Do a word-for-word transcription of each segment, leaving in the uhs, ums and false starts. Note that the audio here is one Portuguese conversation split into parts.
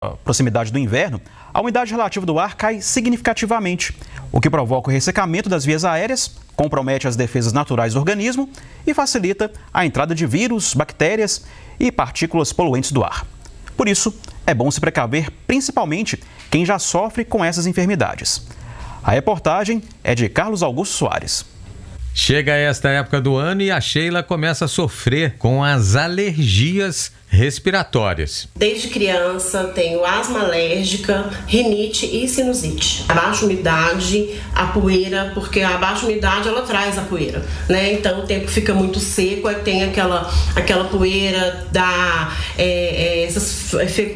proximidade do inverno, a umidade relativa do ar cai significativamente, o que provoca o ressecamento das vias aéreas, compromete as defesas naturais do organismo e facilita a entrada de vírus, bactérias e partículas poluentes do ar. Por isso, é bom se precaver, principalmente quem já sofre com essas enfermidades. A reportagem é de Carlos Augusto Soares. Chega esta época do ano e a Sheila começa a sofrer com as alergias respiratórias. Desde criança tenho asma alérgica, rinite e sinusite. A baixa umidade, a poeira, porque a baixa umidade ela traz a poeira, né? Então o tempo fica muito seco, aí tem aquela, aquela poeira da é, é, essas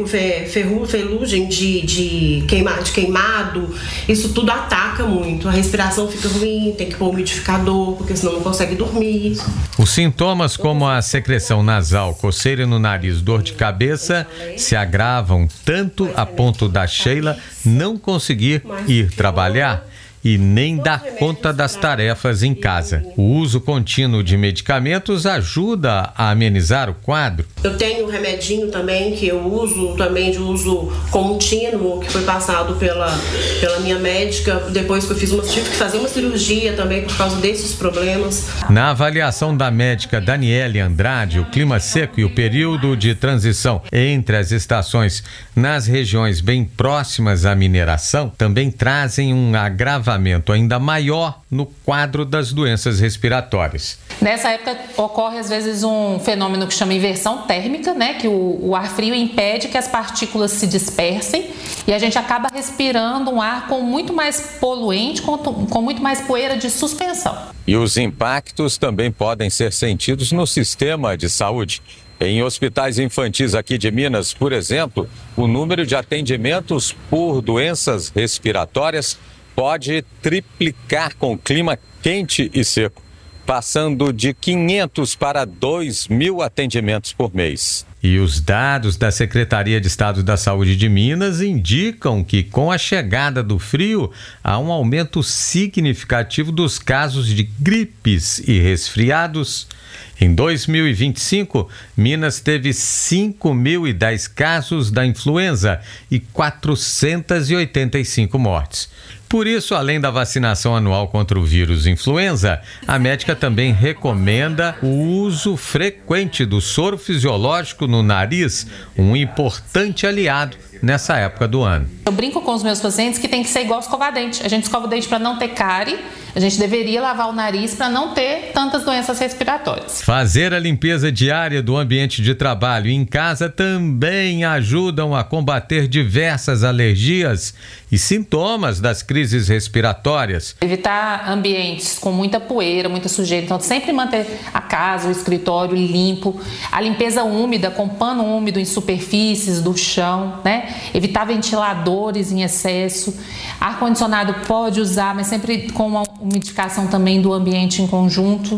ferru, ferrugem de, de, queima, de queimado, isso tudo ataca muito. A respiração fica ruim, tem que pôr umidificador, porque senão não consegue dormir. Os sintomas como a secreção nasal, coceira no nariz, dor de cabeça se agravam tanto a ponto da Sheila não conseguir ir trabalhar e nem dar conta das tarefas em casa. O uso contínuo de medicamentos ajuda a amenizar o quadro. Eu tenho um remedinho também que eu uso, também de uso contínuo, que foi passado pela, pela minha médica, depois que eu fiz uma, tive que fazer uma cirurgia também por causa desses problemas. Na avaliação da médica Daniele Andrade, o clima seco e o período de transição entre as estações nas regiões bem próximas à mineração também trazem um agravamento ainda maior no quadro das doenças respiratórias. Nessa época ocorre às vezes um fenômeno que chama inversão térmica, né? Que o, o ar frio impede que as partículas se dispersem e a gente acaba respirando um ar com muito mais poluente, com, com muito mais poeira de suspensão. E os impactos também podem ser sentidos no sistema de saúde. Em hospitais infantis aqui de Minas, por exemplo, o número de atendimentos por doenças respiratórias pode triplicar com clima quente e seco, passando de quinhentos para dois mil atendimentos por mês. E os dados da Secretaria de Estado da Saúde de Minas indicam que, com a chegada do frio, há um aumento significativo dos casos de gripes e resfriados. Em dois mil e vinte e cinco, Minas teve cinco mil e dez casos da influenza e quatrocentas e oitenta e cinco mortes. Por isso, além da vacinação anual contra o vírus influenza, a médica também recomenda o uso frequente do soro fisiológico no nariz, um importante aliado nessa época do ano. Eu brinco com os meus pacientes que tem que ser igual escovar dente. A gente escova o dente para não ter cárie, a gente deveria lavar o nariz para não ter tantas doenças respiratórias. Fazer a limpeza diária do ambiente de trabalho e em casa também ajudam a combater diversas alergias e sintomas das crises respiratórias. Evitar ambientes com muita poeira, muita sujeira, então sempre manter a casa, o escritório limpo, a limpeza úmida com pano úmido em superfícies do chão, né? Evitar ventiladores em excesso, ar-condicionado pode usar, mas sempre com uma umidificação também do ambiente em conjunto.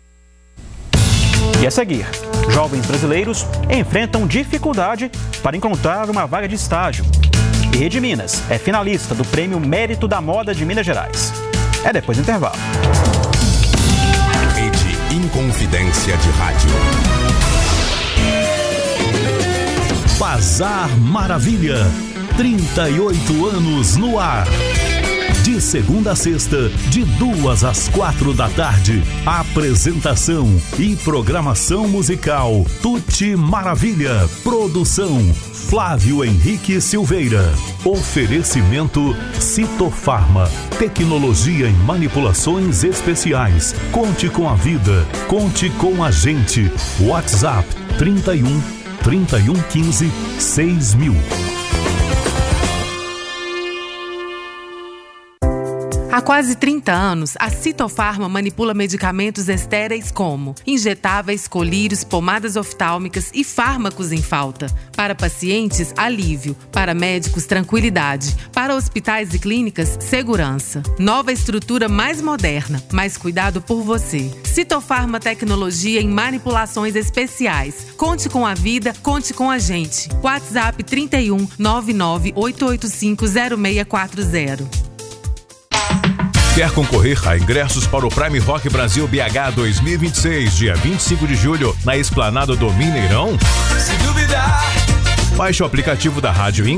E a seguir, jovens brasileiros enfrentam dificuldade para encontrar uma vaga de estágio. E Rede Minas é finalista do Prêmio Mérito da Moda de Minas Gerais. É depois do intervalo. Rede Inconfidência de Rádio. Bazar Maravilha. trinta e oito anos no ar. De segunda a sexta, de duas às quatro da tarde. Apresentação e programação musical Tuti Maravilha. Produção Flávio Henrique Silveira. Oferecimento Citofarma. Tecnologia em manipulações especiais. Conte com a vida. Conte com a gente. WhatsApp trinta e um, trinta e um, quinze, seis mil. Há quase trinta anos, a Citofarma manipula medicamentos estéreis como injetáveis, colírios, pomadas oftálmicas e fármacos em falta. Para pacientes, alívio. Para médicos, tranquilidade. Para hospitais e clínicas, segurança. Nova estrutura mais moderna, mais cuidado por você. Citofarma Tecnologia em manipulações especiais. Conte com a vida, conte com a gente. WhatsApp trinta e um, nove nove oito oito cinco, zero seis quatro zero. Quer concorrer a ingressos para o Prime Rock Brasil B H dois mil e vinte e seis, dia vinte e cinco de julho, na Esplanada do Mineirão? Se duvidar, Baixe o aplicativo da Rádio